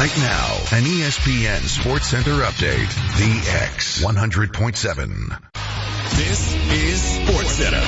Right now, an ESPN Sports Center update. The X 100.7. This is Sports Center.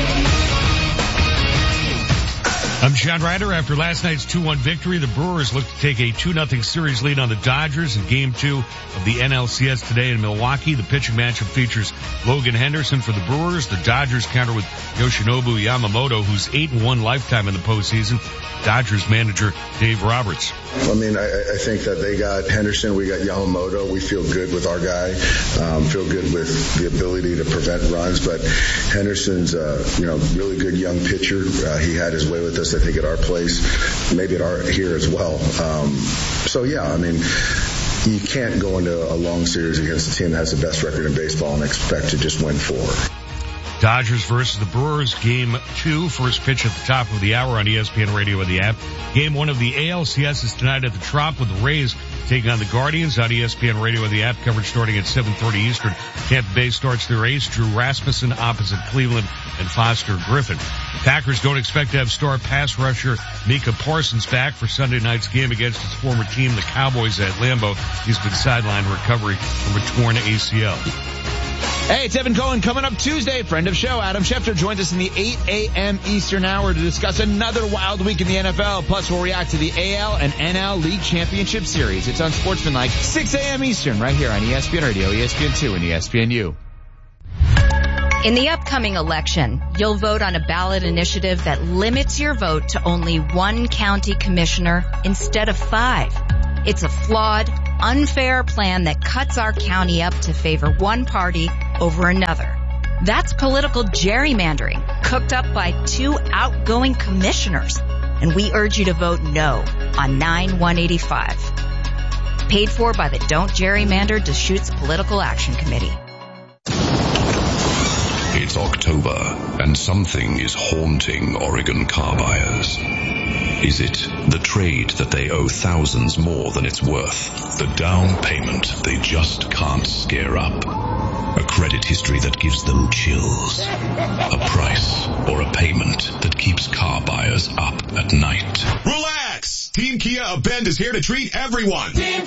I'm John Ryder. After last night's 2-1 victory, the Brewers look to take a 2-0 series lead on the Dodgers in Game 2 of the NLCS today in Milwaukee. The pitching matchup features Logan Henderson for the Brewers. The Dodgers counter with Yoshinobu Yamamoto, who's 8-1 lifetime in the postseason. Dodgers manager Dave Roberts. I mean, I think that they got Henderson, we got Yamamoto. We feel good with our guy, feel good with the ability to prevent runs. But Henderson's, really good young pitcher. He had his way with us, I think, at our place, maybe here as well. You can't go into a long series against a team that has the best record in baseball and expect to just win 4. Dodgers versus the Brewers, Game 2, first pitch at the top of the hour on ESPN Radio and the app. Game 1 of the ALCS is tonight at the Trop with the Rays taking on the Guardians on ESPN Radio and the app. Coverage starting at 7:30 Eastern. Tampa Bay starts their ace, Drew Rasmussen, opposite Cleveland and Foster Griffin. Packers don't expect to have star pass rusher Micah Parsons back for Sunday night's game against his former team, the Cowboys, at Lambeau. He's been sidelined recovery from a torn ACL. Hey, it's Evan Cohen coming up Tuesday. Friend of show, Adam Schefter, joins us in the 8 a.m. Eastern hour to discuss another wild week in the NFL. Plus, we'll react to the AL and NL League Championship Series. It's on Sportsmanlike, 6 a.m. Eastern, right here on ESPN Radio, ESPN2, and ESPNU. In the upcoming election, you'll vote on a ballot initiative that limits your vote to only 1 county commissioner instead of 5. It's a flawed, unfair plan that cuts our county up to favor one party over another. That's political gerrymandering cooked up by 2 outgoing commissioners. And we urge you to vote no on 9-185. Paid for by the Don't Gerrymander Deschutes Political Action Committee. It's October, and something is haunting Oregon car buyers. Is it the trade that they owe thousands more than it's worth? The down payment they just can't scare up? A credit history that gives them chills? A price or a payment that keeps car buyers up at night? Relax! Team Kia of Bend is here to treat everyone. Team